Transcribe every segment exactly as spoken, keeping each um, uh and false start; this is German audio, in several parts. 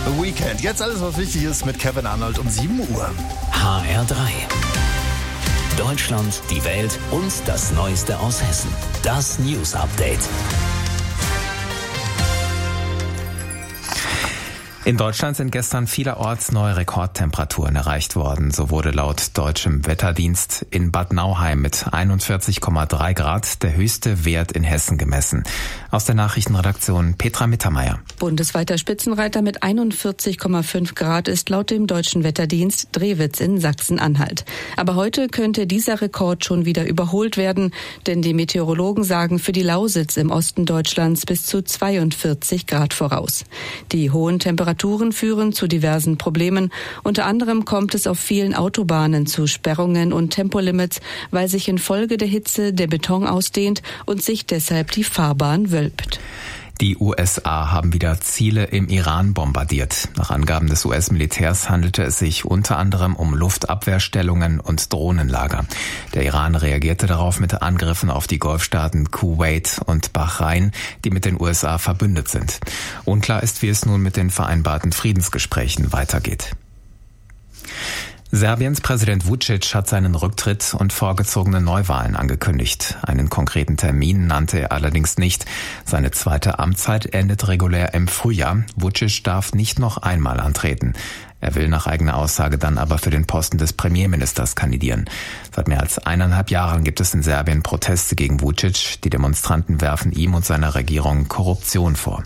The Weeknd. Jetzt alles, was wichtig ist mit Kevin Arnold um sieben Uhr. H R drei. Deutschland, die Welt und das Neueste aus Hessen. Das News Update. In Deutschland sind gestern vielerorts neue Rekordtemperaturen erreicht worden. So wurde laut deutschem Wetterdienst in Bad Nauheim mit einundvierzig Komma drei Grad der höchste Wert in Hessen gemessen. Aus der Nachrichtenredaktion Petra Mittermeier. Bundesweiter Spitzenreiter mit einundvierzig Komma fünf Grad ist laut dem deutschen Wetterdienst Drewitz in Sachsen-Anhalt. Aber heute könnte dieser Rekord schon wieder überholt werden, denn die Meteorologen sagen für die Lausitz im Osten Deutschlands bis zu zweiundvierzig Grad voraus. Die hohen Temperaturen führen zu diversen Problemen. Unter anderem kommt es auf vielen Autobahnen zu Sperrungen und Tempolimits, weil sich infolge der Hitze der Beton ausdehnt und sich deshalb die Fahrbahn wölbt. Die U S A haben wieder Ziele im Iran bombardiert. Nach Angaben des U S-Militärs handelte es sich unter anderem um Luftabwehrstellungen und Drohnenlager. Der Iran reagierte darauf mit Angriffen auf die Golfstaaten Kuwait und Bahrain, die mit den U S A verbündet sind. Unklar ist, wie es nun mit den vereinbarten Friedensgesprächen weitergeht. Serbiens Präsident Vučić hat seinen Rücktritt und vorgezogene Neuwahlen angekündigt. Einen konkreten Termin nannte er allerdings nicht. Seine zweite Amtszeit endet regulär im Frühjahr. Vučić darf nicht noch einmal antreten. Er will nach eigener Aussage dann aber für den Posten des Premierministers kandidieren. Seit mehr als eineinhalb Jahren gibt es in Serbien Proteste gegen Vučić. Die Demonstranten werfen ihm und seiner Regierung Korruption vor.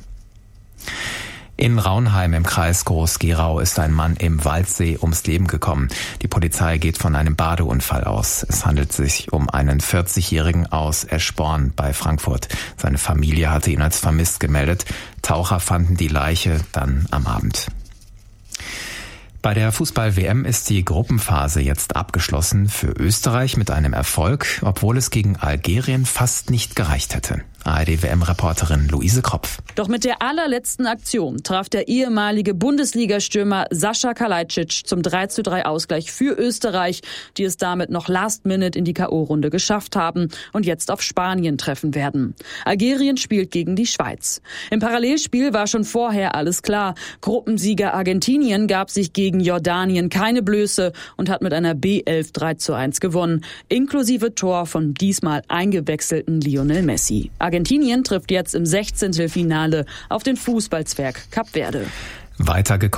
In Raunheim im Kreis Groß-Gerau ist ein Mann im Waldsee ums Leben gekommen. Die Polizei geht von einem Badeunfall aus. Es handelt sich um einen vierzigjährigen aus Eschborn bei Frankfurt. Seine Familie hatte ihn als vermisst gemeldet. Taucher fanden die Leiche dann am Abend. Bei der Fußball-W M ist die Gruppenphase jetzt abgeschlossen für Österreich mit einem Erfolg, obwohl es gegen Algerien fast nicht gereicht hätte. A R D W M-Reporterin Luise Kropf. Doch mit der allerletzten Aktion traf der ehemalige Bundesliga-Stürmer Sascha Kalajdzic zum drei zu drei Ausgleich für Österreich, die es damit noch last minute in die K O-Runde geschafft haben und jetzt auf Spanien treffen werden. Algerien spielt gegen die Schweiz. Im Parallelspiel war schon vorher alles klar. Gruppensieger Argentinien gab sich gegen Jordanien keine Blöße und hat mit einer B elf drei zu eins gewonnen, inklusive Tor von diesmal eingewechselten Lionel Messi. Argentinien trifft jetzt im Sechzehntelfinale auf den Fußballzwerg Kap Verde. Weitergekommen